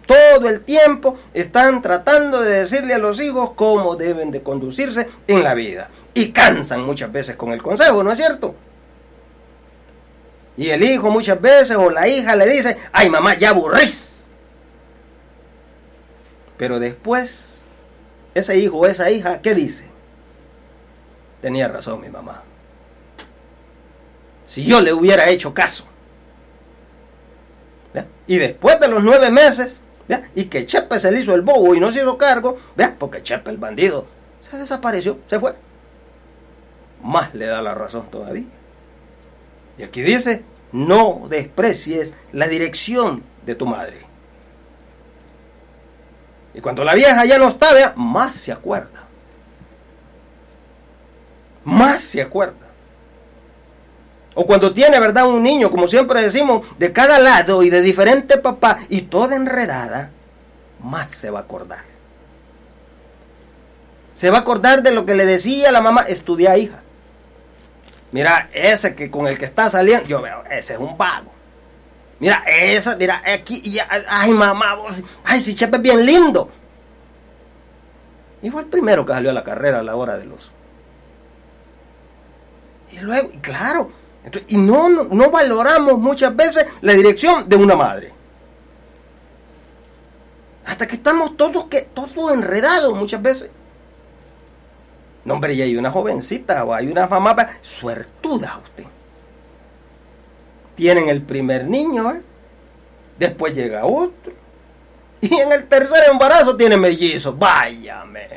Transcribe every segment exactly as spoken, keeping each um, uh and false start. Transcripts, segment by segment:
Todo el tiempo están tratando de decirle a los hijos cómo deben de conducirse en la vida. Y cansan muchas veces con el consejo, ¿no es cierto? Y el hijo muchas veces o la hija le dice, ay mamá, ya aburrís. Pero después, ese hijo o esa hija, ¿qué dice? Tenía razón mi mamá. Si yo le hubiera hecho caso. ¿Ve? Y después de los nueve meses, ¿ve? Y que Chepe se le hizo el bobo y no se hizo cargo, ¿ve? Porque Chepe, el bandido, se desapareció, se fue. Más le da la razón todavía. Y aquí dice, no desprecies la dirección de tu madre. Y cuando la vieja ya no está, ¿ve? Más se acuerda. Más se acuerda. O cuando tiene, ¿verdad?, un niño, como siempre decimos, de cada lado y de diferente papá y toda enredada, más se va a acordar. Se va a acordar de lo que le decía la mamá, estudia, hija. Mira, ese que con el que está saliendo, yo veo, ese es un vago. Mira, esa, mira, aquí, ya, ay mamá, vos, ay, si Chepe es bien lindo. Y fue el primero que salió a la carrera a la hora de los... Y luego, y claro, entonces, y no, no, no valoramos muchas veces la dirección de una madre. Hasta que estamos todos, que, todos enredados muchas veces. No, hombre, y hay una jovencita o hay una mamá suertuda usted. Tienen el primer niño, ¿eh? Después llega otro. Y en el tercer embarazo tiene mellizos. Váyame.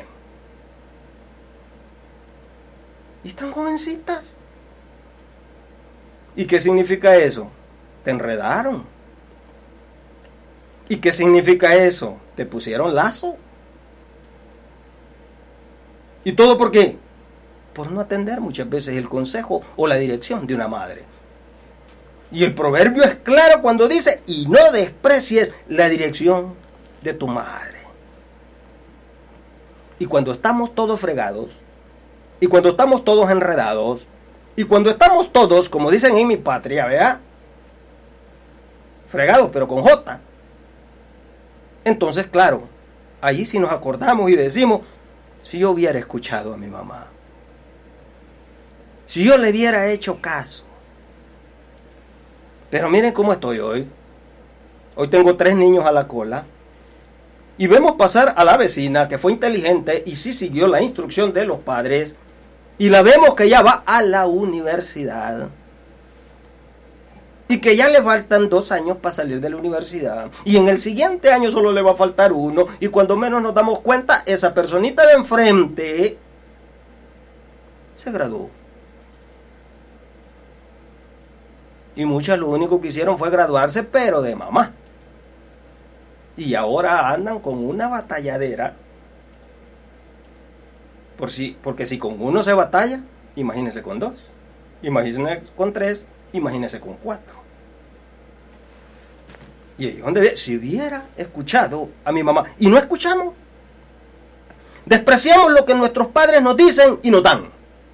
Y están jovencitas. ¿Y qué significa eso? Te enredaron. ¿Y qué significa eso? Te pusieron lazo. ¿Y todo por qué? Por no atender muchas veces el consejo o la dirección de una madre. Y el proverbio es claro cuando dice, y no desprecies la dirección de tu madre. Y cuando estamos todos fregados, y cuando estamos todos enredados, y cuando estamos todos, como dicen en mi patria, ¿verdad? Fregados, pero con J. Entonces, claro, allí sí nos acordamos y decimos, si yo hubiera escuchado a mi mamá, si yo le hubiera hecho caso. Pero miren cómo estoy hoy. Hoy tengo tres niños a la cola. Y vemos pasar a la vecina que fue inteligente y sí siguió la instrucción de los padres. Y la vemos que ya va a la universidad. Y que ya le faltan dos años para salir de la universidad. Y en el siguiente año solo le va a faltar uno. Y cuando menos nos damos cuenta, esa personita de enfrente se graduó. Y muchas lo único que hicieron fue graduarse, pero de mamá. Y ahora andan con una batalladera. Por si, porque si con uno se batalla, imagínense con dos. Imagínense con tres, imagínense con cuatro. Y ahí donde, si hubiera escuchado a mi mamá, y no escuchamos, despreciamos lo que nuestros padres nos dicen y nos dan.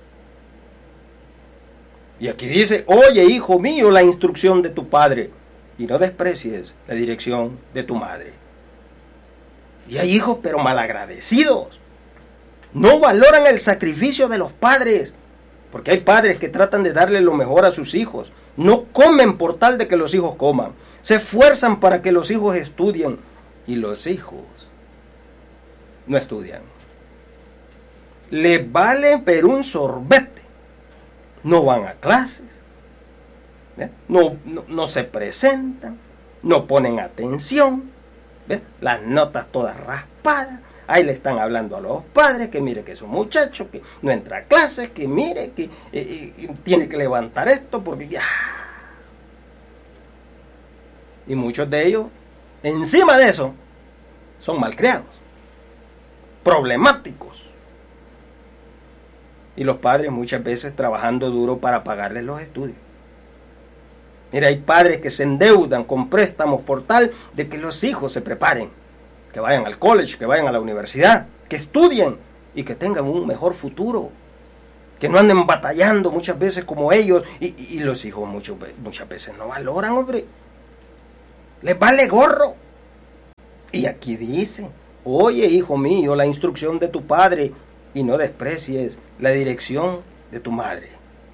Y aquí dice, oye hijo mío, la instrucción de tu padre, y no desprecies la dirección de tu madre. Y hay hijos pero malagradecidos. No valoran el sacrificio de los padres, porque hay padres que tratan de darle lo mejor a sus hijos. No comen por tal de que los hijos coman. Se esfuerzan para que los hijos estudien, y los hijos no estudian. Les vale pero un sorbete. No van a clases, ¿eh? no, no, no se presentan, no ponen atención, ¿ves? Las notas todas raspadas. Ahí le están hablando a los padres que mire que es un muchacho, que no entra a clases, que mire que eh, eh, tiene que levantar esto porque ya. Y muchos de ellos, encima de eso, son malcriados, problemáticos. Y los padres muchas veces trabajando duro para pagarles los estudios. Mira, hay padres que se endeudan con préstamos por tal de que los hijos se preparen, que vayan al college, que vayan a la universidad, que estudien y que tengan un mejor futuro. Que no anden batallando muchas veces como ellos. Y, y, y los hijos mucho, muchas veces no valoran, hombre. Les vale gorro. Y aquí dice, oye, hijo mío, la instrucción de tu padre y no desprecies la dirección de tu madre.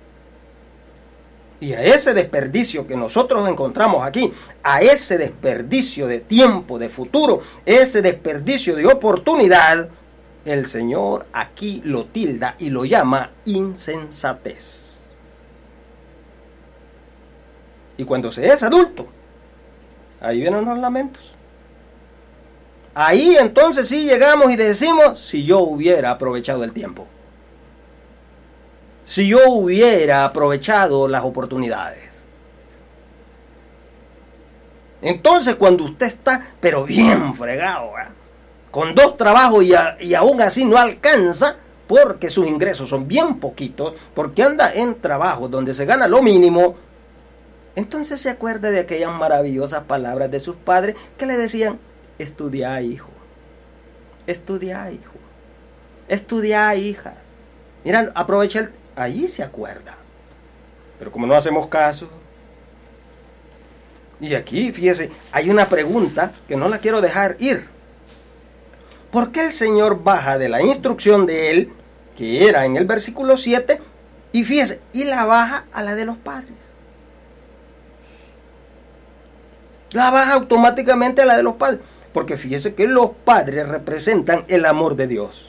Y a ese desperdicio que nosotros encontramos aquí, a ese desperdicio de tiempo, de futuro, ese desperdicio de oportunidad, el Señor aquí lo tilda y lo llama insensatez. Y cuando se es adulto, ahí vienen los lamentos. Ahí entonces sí llegamos y decimos, si yo hubiera aprovechado el tiempo. Si yo hubiera aprovechado las oportunidades. Entonces cuando usted está, pero bien fregado, ¿verdad?, con dos trabajos y, a, y aún así no alcanza, porque sus ingresos son bien poquitos, porque anda en trabajos donde se gana lo mínimo, entonces se acuerda de aquellas maravillosas palabras de sus padres que le decían, estudia, hijo, estudia, hijo, estudia, hija. Mira, aprovecha el... Ahí se acuerda. Pero como no hacemos caso. Y aquí, fíjese, hay una pregunta que no la quiero dejar ir. ¿Por qué el Señor baja de la instrucción de Él, que era en el versículo siete, y fíjese, y la baja a la de los padres? La baja automáticamente a la de los padres. Porque fíjese que los padres representan el amor de Dios.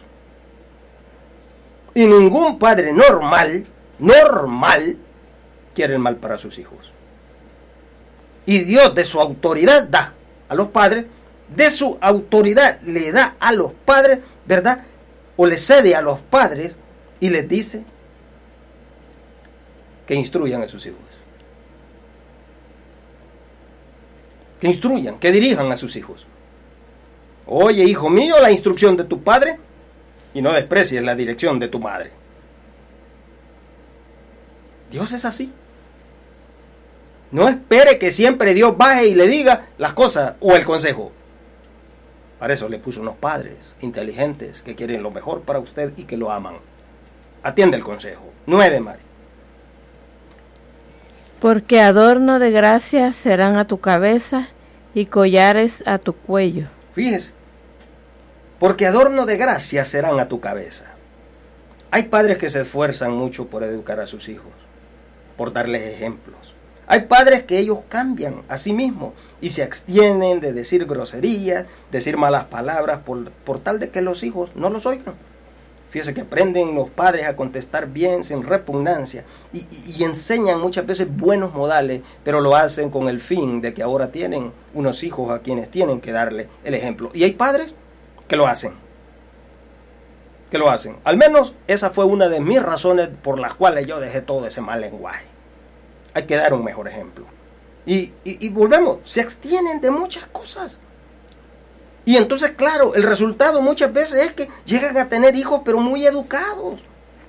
Y ningún padre normal, normal, quiere el mal para sus hijos. Y Dios de su autoridad da a los padres, de su autoridad le da a los padres, ¿verdad? O le cede a los padres y les dice que instruyan a sus hijos. Que instruyan, que dirijan a sus hijos. Oye, hijo mío, la instrucción de tu padre y no desprecies la dirección de tu madre. Dios es así. No espere que siempre Dios baje y le diga las cosas o el consejo. Para eso le puso unos padres inteligentes que quieren lo mejor para usted y que lo aman. Atiende el consejo. Nueve, Mari. Porque adorno de gracia serán a tu cabeza y collares a tu cuello. Fíjese. Porque adorno de gracia serán a tu cabeza. Hay padres que se esfuerzan mucho por educar a sus hijos, por darles ejemplos. Hay padres que ellos cambian a sí mismos y se abstienen de decir groserías, decir malas palabras, por, por tal de que los hijos no los oigan. Fíjese que aprenden los padres a contestar bien, sin repugnancia, y, y, y enseñan muchas veces buenos modales, pero lo hacen con el fin de que ahora tienen unos hijos a quienes tienen que darle el ejemplo. Y hay padres que lo hacen, que lo hacen. Al menos esa fue una de mis razones por las cuales yo dejé todo ese mal lenguaje. Hay que dar un mejor ejemplo. Y, y, y volvemos, se abstienen de muchas cosas. Y entonces, claro, el resultado muchas veces es que llegan a tener hijos, pero muy educados.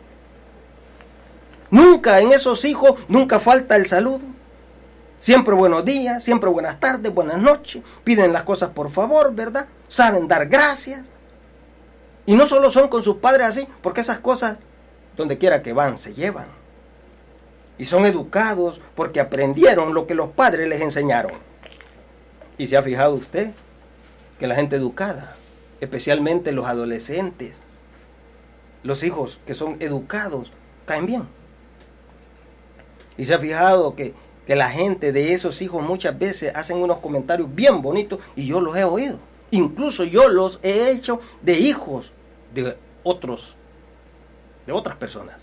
Nunca en esos hijos, nunca falta el saludo. Siempre buenos días, siempre buenas tardes, buenas noches. Piden las cosas por favor, ¿verdad? Saben dar gracias. Y no solo son con sus padres así, porque esas cosas, donde quiera que van, se llevan. Y son educados porque aprendieron lo que los padres les enseñaron. ¿Y se ha fijado usted que la gente educada, especialmente los adolescentes, los hijos que son educados, caen bien? ¿Y se ha fijado que que la gente de esos hijos muchas veces hacen unos comentarios bien bonitos y yo los he oído? Incluso yo los he hecho de hijos de otros, de otras personas.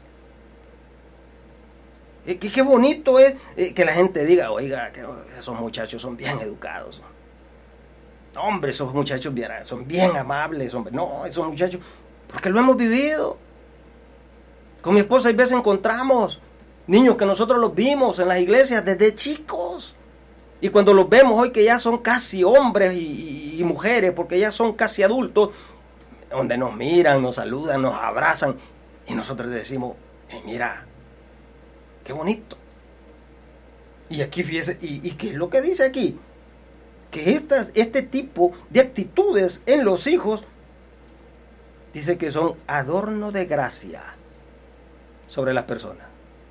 Eh, qué, qué bonito es eh, que la gente diga, oiga, que esos muchachos son bien educados. Hombre, esos muchachos son bien amables. Hombre. No, esos muchachos, porque lo hemos vivido. Con mi esposa a veces encontramos niños que nosotros los vimos en las iglesias desde chicos. Y cuando los vemos hoy que ya son casi hombres y, y, y mujeres, porque ya son casi adultos, donde nos miran, nos saludan, nos abrazan, y nosotros decimos, eh, mira, qué bonito. Y aquí fíjese, y, y ¿qué es lo que dice aquí? Que estas, este tipo de actitudes en los hijos, dice que son adorno de gracia sobre las personas.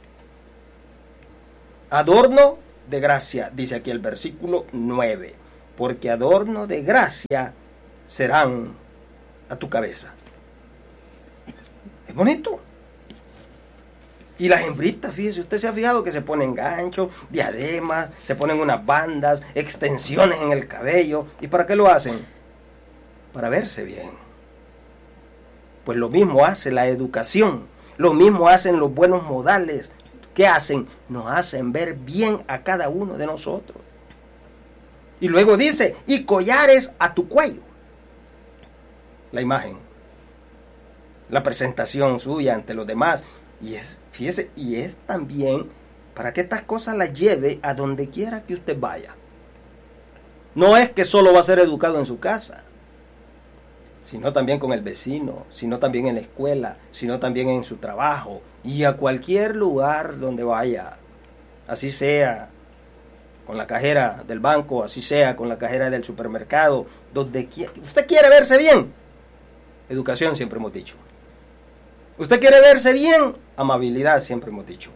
Adorno de gracia, dice aquí el versículo nueve. porque adorno de gracia serán a tu cabeza. Es bonito. Y las hembritas, fíjese, usted se ha fijado que se ponen ganchos, diademas, se ponen unas bandas, extensiones en el cabello. ¿Y para qué lo hacen? Para verse bien. Pues lo mismo hace la educación, lo mismo hacen los buenos modales. ¿Qué hacen? Nos hacen ver bien a cada uno de nosotros. Y luego dice, y collares a tu cuello. La imagen, la presentación suya ante los demás. Y es, fíjese, y es también para que estas cosas las lleve a donde quiera que usted vaya. No es que solo va a ser educado en su casa, sino también con el vecino, sino también en la escuela, sino también en su trabajo y a cualquier lugar donde vaya. Así sea con la cajera del banco, así sea con la cajera del supermercado, donde quiera. Usted quiere verse bien. Educación, siempre hemos dicho. Usted quiere verse bien, amabilidad, siempre hemos dicho.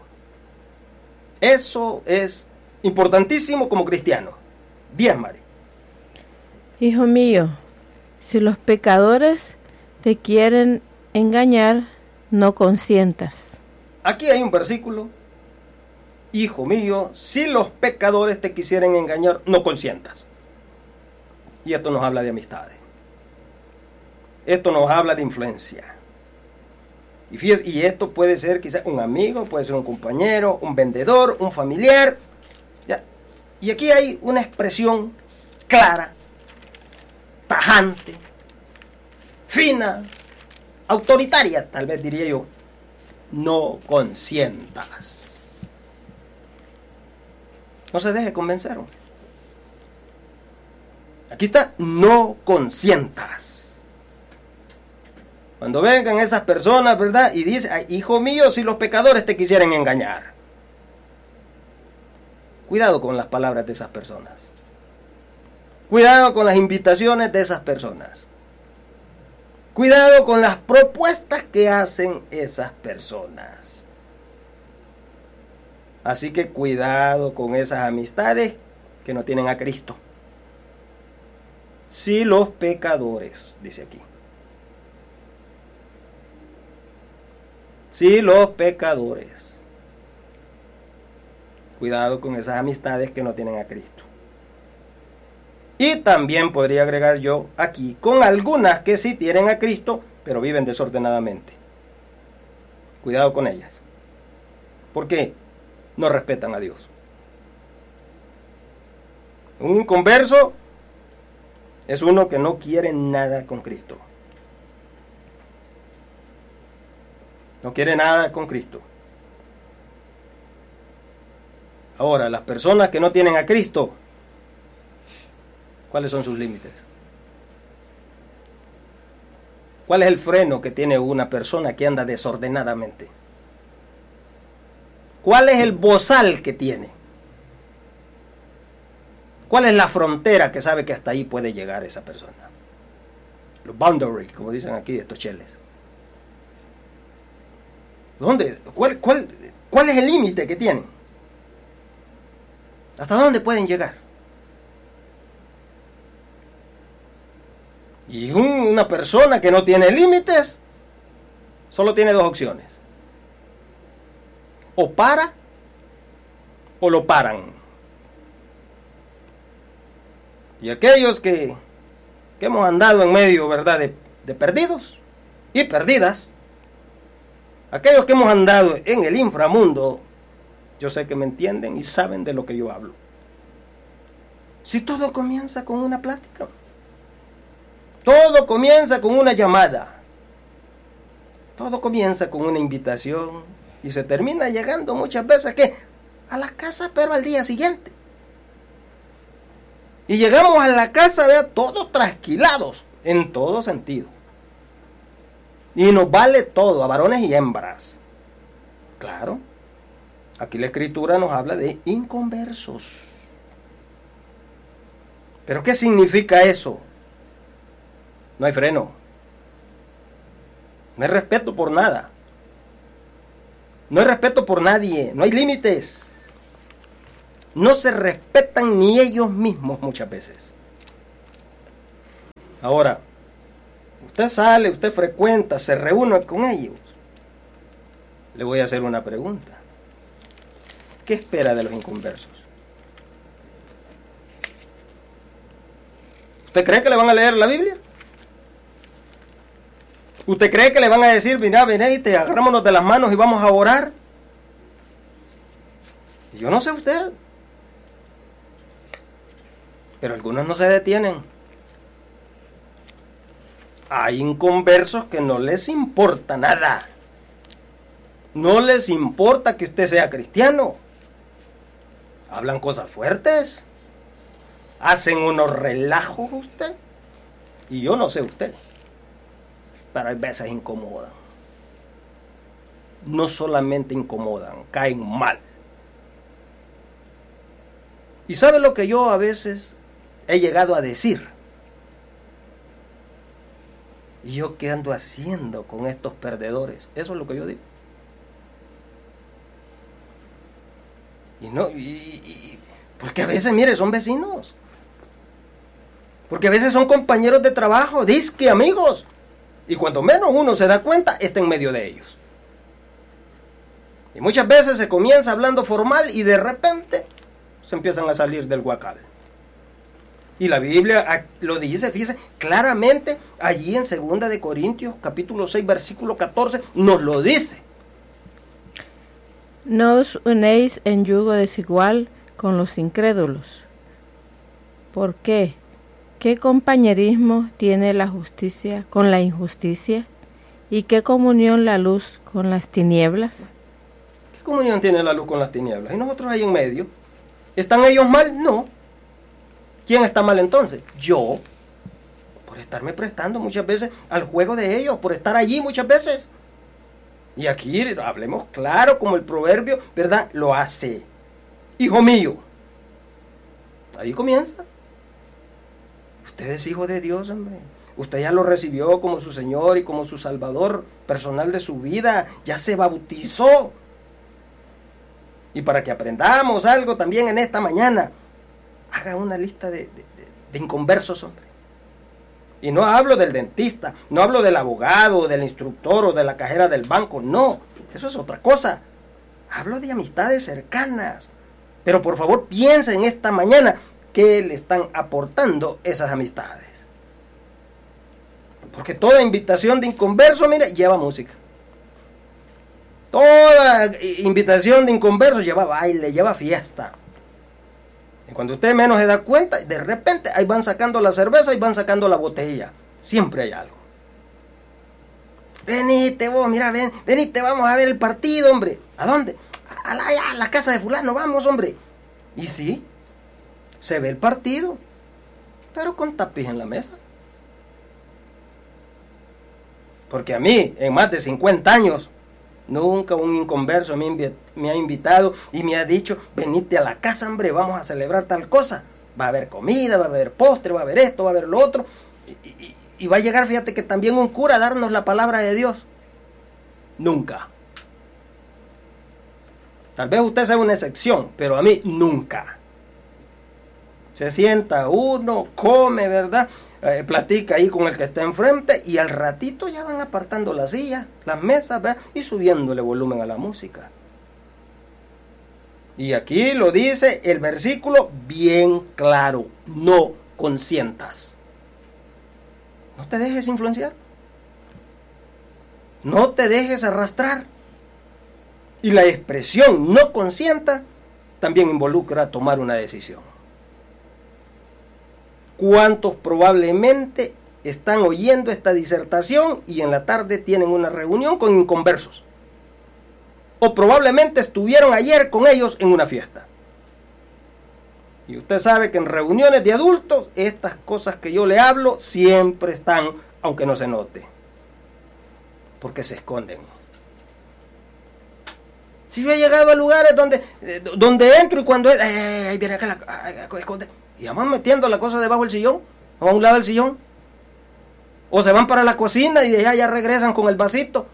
Eso es importantísimo como cristiano. Bien, Mari. Hijo mío, si los pecadores te quieren engañar, no consientas. Aquí hay un versículo. Hijo mío, si los pecadores te quisieren engañar, no consientas. Y esto nos habla de amistades. Esto nos habla de influencia. Y fíjese, y esto puede ser quizás un amigo, puede ser un compañero, un vendedor, un familiar. ¿Ya? Y aquí hay una expresión clara, tajante, fina, autoritaria, tal vez diría yo. No consientas. No se deje convencer. Aquí está, no consientas. Cuando vengan esas personas, ¿verdad? Y dice, hijo mío, si los pecadores te quisieren engañar. Cuidado con las palabras de esas personas. Cuidado con las invitaciones de esas personas. Cuidado con las propuestas que hacen esas personas. Así que cuidado con esas amistades que no tienen a Cristo. Si los pecadores, dice aquí. Si los pecadores. Cuidado con esas amistades que no tienen a Cristo. Y también podría agregar yo aquí, con algunas que sí tienen a Cristo, pero viven desordenadamente. Cuidado con ellas. ¿Por qué? No respetan a Dios. Un inconverso es uno que no quiere nada con Cristo. No quiere nada con Cristo. Ahora, las personas que no tienen a Cristo, ¿cuáles son sus límites? ¿Cuál es el freno que tiene una persona que anda desordenadamente? ¿Cuál es el bozal que tiene? ¿Cuál es la frontera que sabe que hasta ahí puede llegar esa persona? Los boundaries, como dicen aquí estos cheles. ¿Dónde? ¿Cuál, cuál, cuál es el límite que tienen? ¿Hasta dónde pueden llegar? Y un, una persona que no tiene límites, solo tiene dos opciones. O para, o lo paran. Y aquellos que, que hemos andado en medio, ¿verdad?, de, de perdidos y perdidas, aquellos que hemos andado en el inframundo, yo sé que me entienden y saben de lo que yo hablo. Si todo comienza con una plática, todo comienza con una llamada, todo comienza con una invitación y se termina llegando muchas veces ¿qué? A la casa, pero al día siguiente. Y llegamos a la casa, vea, todos trasquilados en todo sentido. Y nos vale todo, a varones y hembras. Claro. Aquí la Escritura nos habla de inconversos. ¿Pero qué significa eso? No hay freno. No hay respeto por nada. No hay respeto por nadie. No hay límites. No se respetan ni ellos mismos muchas veces. Ahora, usted sale, usted frecuenta, se reúne con ellos. Le voy a hacer una pregunta. ¿Qué espera de los inconversos? ¿Usted cree que le van a leer la Biblia? ¿Usted cree que le van a decir, mira, venite, agarrámonos de las manos y vamos a orar? Yo no sé usted. Pero algunos no se detienen. Hay inconversos que no les importa nada. No les importa que usted sea cristiano. Hablan cosas fuertes. Hacen unos relajos usted. Y yo no sé usted. Pero hay veces incomodan. No solamente incomodan, caen mal. ¿Y sabe lo que yo a veces he llegado a decir? ¿Y yo qué ando haciendo con estos perdedores? Eso es lo que yo digo. Y no, y, y, porque a veces, mire, son vecinos. Porque a veces son compañeros de trabajo, disque amigos. Y cuando menos uno se da cuenta, está en medio de ellos. Y muchas veces se comienza hablando formal y de repente se empiezan a salir del huacal. Y la Biblia lo dice, fíjese, claramente allí en segunda de Corintios, capítulo seis, versículo catorce, nos lo dice. No os unéis en yugo desigual con los incrédulos. ¿Por qué? ¿Qué compañerismo tiene la justicia con la injusticia? ¿Y qué comunión la luz con las tinieblas? ¿Qué comunión tiene la luz con las tinieblas? ¿Y nosotros ahí en medio? ¿Están ellos mal? No. ¿Quién está mal entonces? Yo. Por estarme prestando muchas veces al juego de ellos, por estar allí muchas veces. Y aquí hablemos claro como el proverbio, ¿verdad? Lo hace. Hijo mío. Ahí comienza. Usted es hijo de Dios, hombre. Usted ya lo recibió como su Señor y como su Salvador personal de su vida. Ya se bautizó. Y para que aprendamos algo también en esta mañana, haga una lista de, de, de inconversos, hombre. Y no hablo del dentista, no hablo del abogado, del instructor o de la cajera del banco. No, eso es otra cosa. Hablo de amistades cercanas. Pero por favor piensa en esta mañana qué le están aportando esas amistades. Porque toda invitación de inconverso, mire, lleva música. Toda invitación de inconverso lleva baile, lleva fiesta. Y cuando usted menos se da cuenta, de repente ahí van sacando la cerveza y van sacando la botella. Siempre hay algo. Venite vos, mira, ven, venite, vamos a ver el partido, hombre. ¿A dónde? A la, a la casa de fulano, vamos, hombre. Y sí, se ve el partido, pero con tapiz en la mesa. Porque a mí, en más de cincuenta años, nunca un inconverso me, invi- me ha invitado y me ha dicho, venite a la casa, hombre, vamos a celebrar tal cosa. Va a haber comida, va a haber postre, va a haber esto, va a haber lo otro. Y, y, y va a llegar, fíjate, que también un cura a darnos la palabra de Dios. Nunca. Tal vez usted sea una excepción, pero a mí nunca. Se sienta uno, come, ¿verdad? Eh, platica ahí con el que está enfrente y al ratito ya van apartando las sillas, las mesas, ¿verdad? Y subiéndole volumen a la música. Y aquí lo dice el versículo bien claro: no consientas. No te dejes influenciar. No te dejes arrastrar. Y la expresión no consienta también involucra tomar una decisión. ¿Cuántos probablemente están oyendo esta disertación y en la tarde tienen una reunión con inconversos? O probablemente estuvieron ayer con ellos en una fiesta. Y usted sabe que en reuniones de adultos, estas cosas que yo le hablo siempre están, aunque no se note. Porque se esconden. Si yo he llegado a lugares donde, donde entro y cuando... Eh, ahí viene acá la... Ay, esconde. Y vamos metiendo la cosa debajo del sillón, o a un lado del sillón. O se van para la cocina y de allá ya regresan con el vasito.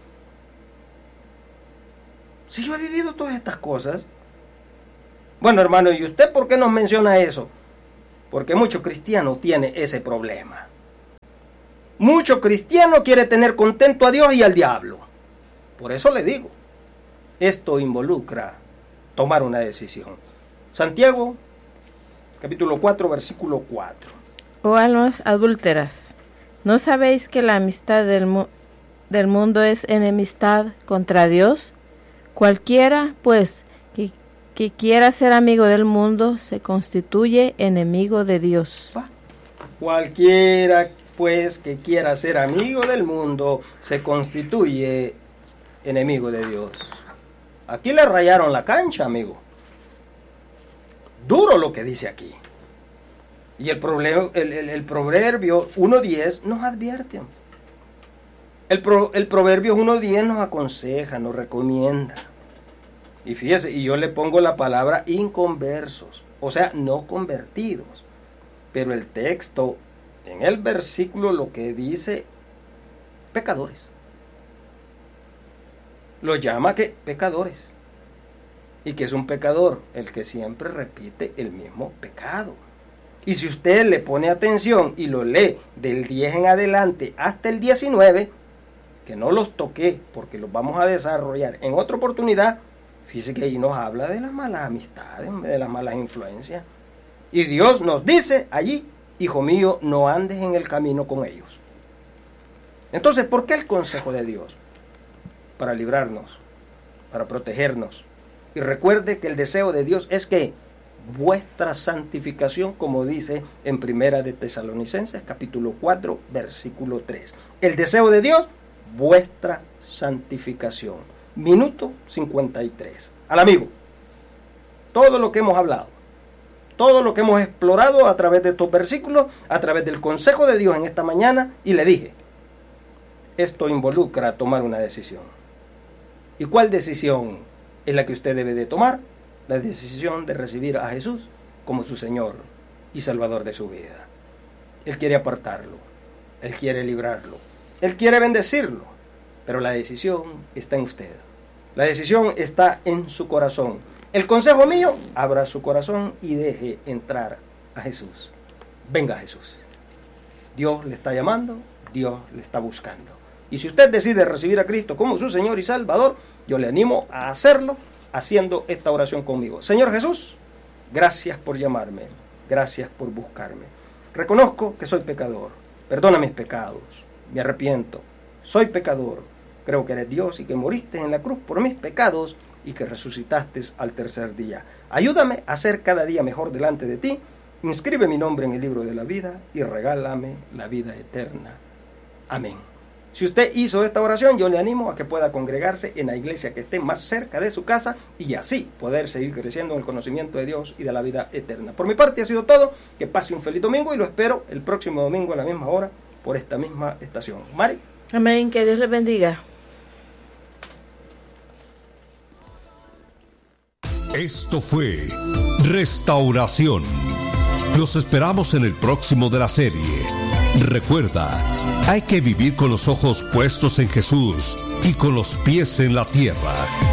Si yo he vivido todas estas cosas. Bueno, hermano, ¿y usted por qué nos menciona eso? Porque mucho cristiano tiene ese problema. Mucho cristiano quiere tener contento a Dios y al diablo. Por eso le digo, esto involucra tomar una decisión. Santiago, capítulo cuatro, versículo cuatro. Oh almas adúlteras, ¿no sabéis que la amistad del, mu- del mundo es enemistad contra Dios? Cualquiera, pues, que, que quiera ser amigo del mundo, se constituye enemigo de Dios. Cualquiera, pues, que quiera ser amigo del mundo, se constituye enemigo de Dios. Aquí le rayaron la cancha, amigo. Duro lo que dice aquí. Y el, problema, el, el, el proverbio uno diez nos advierte. El, pro, el proverbio uno diez nos aconseja, nos recomienda. Y fíjese, y yo le pongo la palabra inconversos, o sea, no convertidos. Pero el texto, en el versículo, lo que dice, pecadores. Lo llama que pecadores. ¿Y que es un pecador? El que siempre repite el mismo pecado. Y si usted le pone atención y lo lee del diez en adelante hasta el diecinueve, que no los toqué porque los vamos a desarrollar en otra oportunidad, fíjese que ahí nos habla de las malas amistades, de las malas influencias. Y Dios nos dice allí, hijo mío, no andes en el camino con ellos. Entonces, ¿por qué el consejo de Dios? Para librarnos, para protegernos. Y recuerde que el deseo de Dios es que vuestra santificación, como dice en Primera de Tesalonicenses, capítulo cuatro, versículo tres. El deseo de Dios, vuestra santificación. Minuto cincuenta y tres. Al amigo, todo lo que hemos hablado, todo lo que hemos explorado a través de estos versículos, a través del consejo de Dios en esta mañana, y le dije, esto involucra tomar una decisión. ¿Y cuál decisión es la que usted debe de tomar? La decisión de recibir a Jesús como su Señor y Salvador de su vida. Él quiere apartarlo, Él quiere librarlo, Él quiere bendecirlo, pero la decisión está en usted. La decisión está en su corazón. El consejo mío, abra su corazón y deje entrar a Jesús. Venga Jesús. Dios le está llamando, Dios le está buscando. Y si usted decide recibir a Cristo como su Señor y Salvador, yo le animo a hacerlo haciendo esta oración conmigo. Señor Jesús, gracias por llamarme, gracias por buscarme. Reconozco que soy pecador, perdona mis pecados, me arrepiento, soy pecador, creo que eres Dios y que moriste en la cruz por mis pecados y que resucitaste al tercer día. Ayúdame a ser cada día mejor delante de ti, inscribe mi nombre en el libro de la vida y regálame la vida eterna. Amén. Si usted hizo esta oración, yo le animo a que pueda congregarse en la iglesia que esté más cerca de su casa y así poder seguir creciendo en el conocimiento de Dios y de la vida eterna. Por mi parte ha sido todo. Que pase un feliz domingo y lo espero el próximo domingo a la misma hora por esta misma estación. Mari. Amén. Que Dios les bendiga. Esto fue Restauración. Los esperamos en el próximo de la serie. Recuerda, hay que vivir con los ojos puestos en Jesús y con los pies en la tierra.